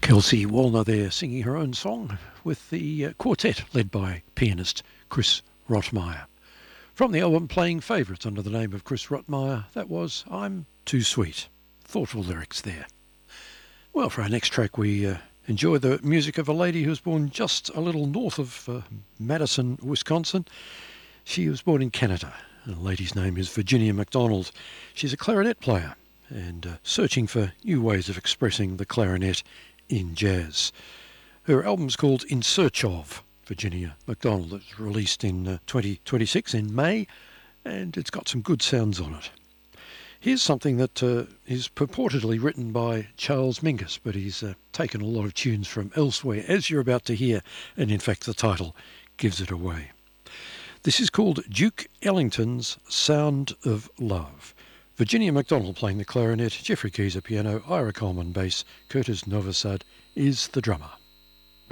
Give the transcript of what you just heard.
Kelsey Wallner there singing her own song with the quartet led by pianist Chris Rottmeyer. From the album Playing Favourites under the name of Chris Rottmeyer, that was I'm Too Sweet. Thoughtful lyrics there. Well, for our next track we enjoy the music of a lady who was born just a little north of Madison, Wisconsin. She was born in Canada. The lady's name is Virginia McDonald. She's a clarinet player and searching for new ways of expressing the clarinet in jazz. Her album's called In Search Of Virginia McDonald. It was released in 2026 in May, and it's got some good sounds on it. Here's something that is purportedly written by Charles Mingus, but he's taken a lot of tunes from elsewhere, as you're about to hear, and in fact the title gives it away. This is called Duke Ellington's Sound of Love. Virginia McDonald playing the clarinet, Jeffrey Keyser piano, Ira Coleman bass, Curtis Novosad is the drummer.